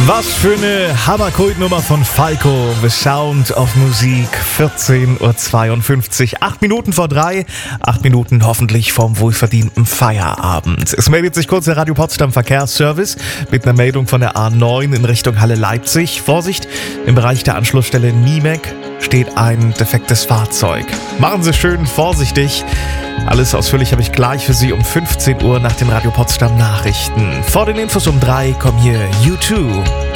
Was für eine Hammerkultnummer von Falco. The Sound of Musik, 14.52 Uhr. 8 Minuten vor 3, 8 Minuten hoffentlich vom wohlverdienten Feierabend. Es meldet sich kurz der Radio Potsdam Verkehrsservice mit einer Meldung von der A9 in Richtung Halle Leipzig. Vorsicht, im Bereich der Anschlussstelle Niemek steht ein defektes Fahrzeug. Machen Sie schön vorsichtig. Alles ausführlich habe ich gleich für Sie um 15 Uhr nach den Radio Potsdam Nachrichten. Vor den Infos um 3 kommen hier U2.